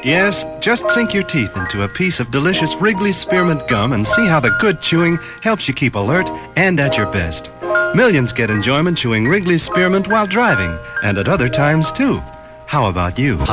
Yes, just sink your teeth into a piece of delicious Wrigley's Spearmint Gum and see how the good chewing helps you keep alert and at your best. Millions get enjoyment chewing Wrigley's Spearmint while driving, and at other times too. How about you?